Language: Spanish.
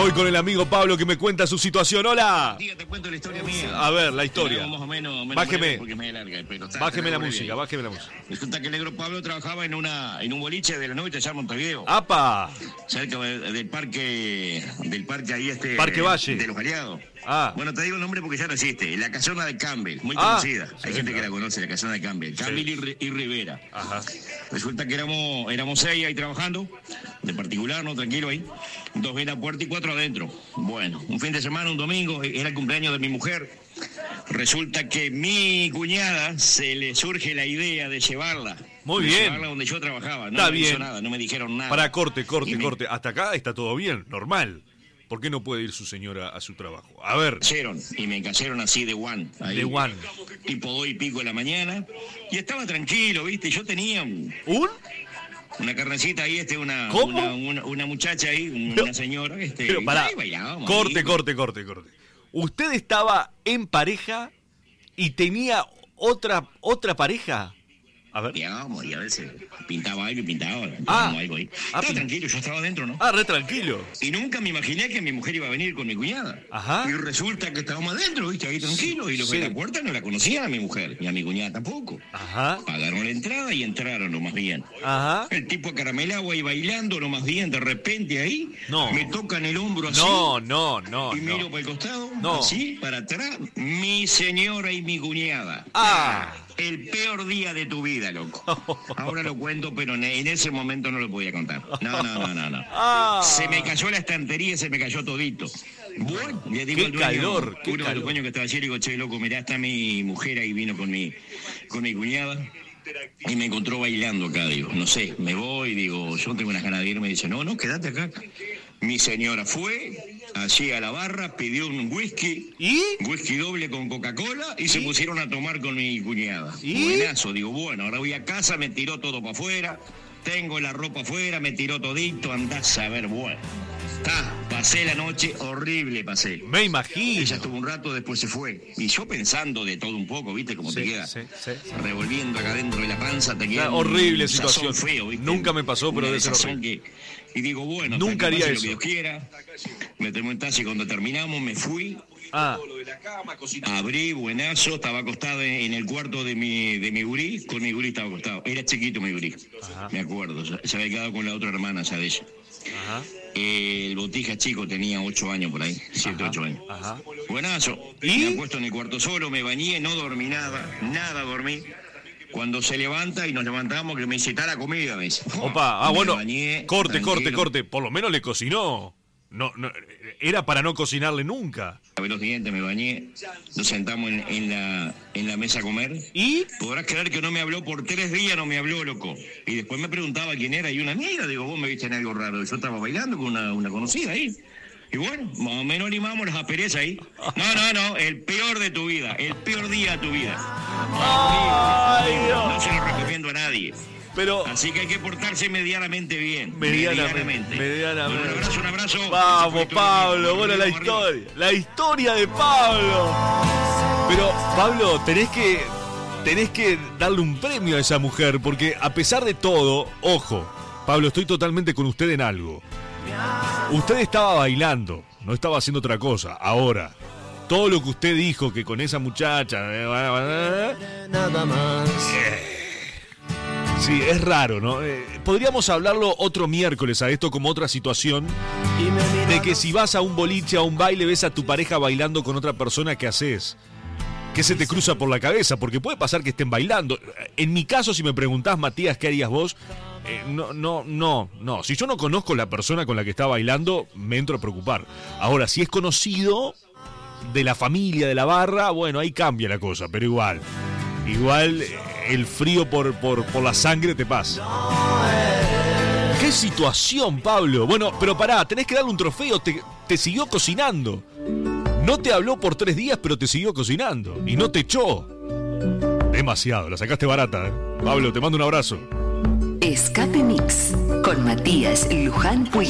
Voy con el amigo Pablo que me cuenta su situación. ¡Hola! Te cuento la historia mía. A ver, la historia. Más o menos Bájeme. porque es medio larga, pero Bájeme la música, bájeme la música. Resulta que el negro Pablo trabajaba en un boliche de la noche allá en Montevideo. ¡Apa! Cerca del parque ahí Parque Valle. De los Aliados. Ah. Bueno, te digo el nombre porque ya no existe. La casona de Campbell, muy conocida. Hay gente que la conoce, la casona de Campbell. Campbell y Rivera. Ajá. Resulta que éramos 6 ahí trabajando, de particular, no, tranquilo ahí. 2 en la puerta y 4 adentro. Bueno, un fin de semana, un domingo, era el cumpleaños de mi mujer. Resulta que mi cuñada se le surge la idea de llevarla. Muy bien. Llevarla donde yo trabajaba. No Está me hizo bien. nada, no me dijeron nada. Para, corte. Hasta acá está todo bien, normal. ¿Por qué no puede ir su señora a su trabajo? A ver. Y me encallaron así de one. Ahí, De one. Tipo 2:00 de la mañana. Y estaba tranquilo, ¿viste? Yo tenía una carnecita ahí, ¿Cómo? una muchacha ahí, una señora. Pero pará. Ahí bailábamos, Corte. ahí. ¿Usted estaba en pareja y tenía otra pareja? A ver. Y a veces pintaba algo y pintaba algo ahí. Estaba tranquilo, yo estaba adentro, ¿no? Re tranquilo. Y nunca me imaginé que mi mujer iba a venir con mi cuñada. Ajá. Y resulta que estábamos adentro, ¿viste? Ahí tranquilo. Y los de la puerta no la conocían a mi mujer, y a mi cuñada tampoco. Ajá. Pagaron la entrada y entraron lo más bien. Ajá. El tipo acaramelado ahí bailando lo más bien, de repente ahí. No. Me tocan el hombro así. No. Y miro para el costado, No. así, para atrás, mi señora y mi cuñada. El peor día de tu vida, loco. Ahora lo cuento, pero en ese momento no lo podía contar. No. Se me cayó la estantería y se me cayó todito. Bueno, le digo al dueño, uno de los dueños que estaba allí, le digo, che, loco, mirá, está mi mujer ahí, vino con mi cuñada. Y me encontró bailando acá, digo, no sé, me voy, digo, yo tengo unas ganas de irme. Dice, no, quédate acá. Mi señora fue allí a la barra, pidió un whisky, whisky doble con Coca-Cola y se pusieron a tomar con mi cuñada. Buenazo, digo, bueno, ahora voy a casa, me tiró todo para afuera, tengo la ropa afuera, me tiró todito, andás a ver, bueno. Pasé la noche, horrible pasé. Me imagino. Ella estuvo un rato, después se fue. Y yo pensando de todo un poco, ¿viste? Como te queda revolviendo acá dentro de la panza, te queda horrible situación. Feo, ¿viste? Nunca me pasó, pero debe ser horrible. Y digo, bueno, nunca haría eso. Lo que Dios quiera. Me tomé un taxi cuando terminamos, me fui. Abrí, buenazo, estaba acostado en el cuarto de mi gurí, con mi gurí estaba acostado. Era chiquito mi gurí, me acuerdo. Se había quedado con la otra hermana ya de ella. Ajá. El Botija chico tenía 8 años por ahí, 7, 8 años. Ajá. Buenazo. ¿Y? Me he puesto en el cuarto solo, me bañé, no dormí nada dormí. Cuando se levanta y nos levantamos, que me dice, está la comida, me dice. Opa, bueno, bañé, corte. Por lo menos le cocinó. No, era para no cocinarle nunca. Lavé los dientes, me bañé, nos sentamos en la mesa a comer. ¿Y? Podrás creer que no me habló por 3 días, no me habló, loco. Y después me preguntaba quién era, y una amiga, digo, vos me viste en algo raro. Yo estaba bailando con una conocida ahí. Y bueno, más o menos limamos las asperezas ahí. No, el peor de tu vida, el peor día de tu vida. Ay, Dios. No se lo recomiendo a nadie. Pero así que hay que portarse medianamente bien. Medianamente. Un abrazo. Vamos, Pablo. Bueno, la historia de Pablo. Pero, Pablo, tenés que darle un premio a esa mujer, porque a pesar de todo, ojo, Pablo, estoy totalmente con usted en algo. Usted estaba bailando, no estaba haciendo otra cosa. Ahora, todo lo que usted dijo que con esa muchacha... Nada más... Sí, es raro, ¿no? Podríamos hablarlo otro miércoles a esto como otra situación de que si vas a un boliche, a un baile, ves a tu pareja bailando con otra persona, ¿qué haces? ¿Qué se te cruza por la cabeza? Porque puede pasar que estén bailando. En mi caso, si me preguntás, Matías, ¿qué harías vos? No. Si yo no conozco la persona con la que está bailando, me entro a preocupar. Ahora, si es conocido de la familia, de la barra, bueno, ahí cambia la cosa, pero igual el frío por la sangre te pasa. ¡Qué situación, Pablo! Bueno, pero pará, tenés que darle un trofeo, te siguió cocinando. No te habló por 3 días, pero te siguió cocinando. Y no te echó. Demasiado, la sacaste barata, ¿eh? Pablo, te mando un abrazo. Escape Mix con Matías Luján Puig.